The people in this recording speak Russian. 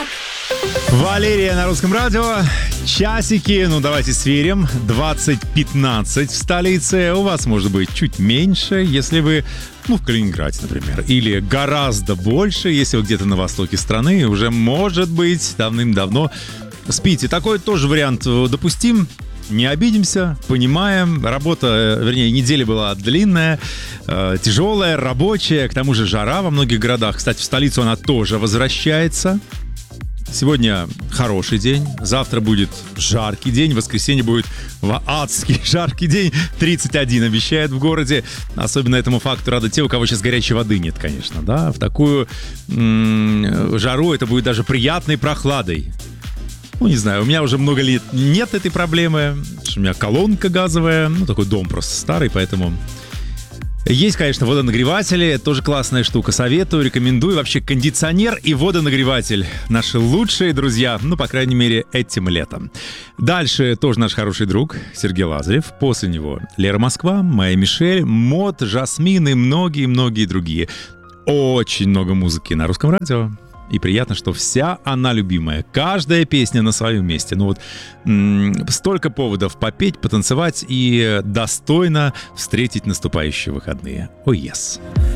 Валерия на Русском радио. Часики, давайте сверим. 20:15 в столице. У вас может быть чуть меньше, если вы, в Калининграде, например. Или гораздо больше, если вы где-то на востоке страны. Уже, может быть, давным-давно спите. Такой тоже вариант допустим. Не обидимся, понимаем. Работа, неделя была длинная, тяжелая, рабочая. К тому же жара во многих городах. Кстати, в столицу она тоже возвращается. Сегодня хороший день, завтра будет жаркий день, в воскресенье будет адский жаркий день, 31 обещают в городе. Особенно этому факту рады те, у кого сейчас горячей воды нет, конечно, да. В такую жару это будет даже приятной прохладой. Не знаю, у меня уже много лет нет этой проблемы, потому что у меня колонка газовая, такой дом просто старый, поэтому... Есть, конечно, водонагреватели, это тоже классная штука, советую, рекомендую. Вообще кондиционер и водонагреватель — наши лучшие друзья, по крайней мере, этим летом. Дальше тоже наш хороший друг Сергей Лазарев, после него Лера Москва, Майя Мишель, Мод, Жасмин и многие-многие другие. Очень много музыки на Русском радио. И приятно, что вся она любимая. Каждая песня на своем месте. Столько поводов попеть, потанцевать и достойно встретить наступающие выходные. О, yes.